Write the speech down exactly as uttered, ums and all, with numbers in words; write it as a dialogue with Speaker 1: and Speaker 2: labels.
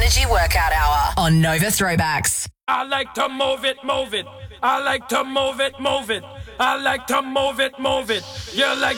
Speaker 1: Energy Workout Hour on Nova Throwbacks.
Speaker 2: I like to move it, move it. I like to move it, move it. I like to move it, move it. You like